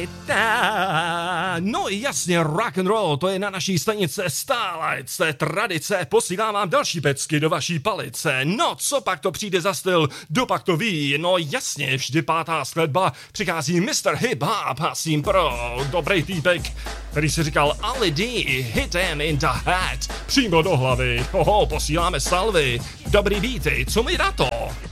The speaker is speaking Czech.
No jasně, rock and roll, to je na naší stanice stále, tradice, posílám vám další pecky do vaší palice. No, co pak to přijde za styl, kdo pak to ví, no jasně, vždy pátá skladba přichází Mr. Hip Hop a s tím pro dobrý týpek, který si říkal Ali D, hit him in the head, přímo do hlavy, posíláme salvy, dobrý beaty, co mi na to?